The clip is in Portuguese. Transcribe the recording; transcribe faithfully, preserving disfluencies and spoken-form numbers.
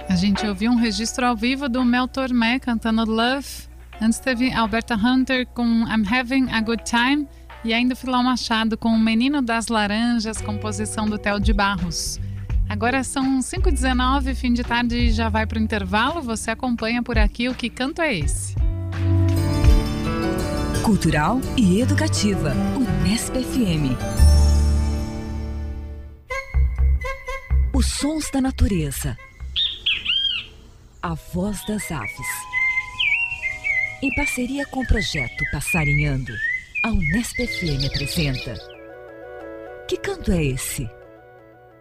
A gente ouviu um registro ao vivo do Mel Tormé cantando Love. Antes teve Alberta Hunter com I'm Having a Good Time. E ainda o Filó Machado com O Menino das Laranjas, composição do Theo de Barros. Agora são cinco e dezenove, fim de tarde, já vai para o intervalo. Você acompanha por aqui o Que Canto É Esse? Cultural e educativa, Unesp F M. Os sons da natureza. A voz das aves. Em parceria com o projeto Passarinhando, a Unesp F M apresenta Que Canto É Esse?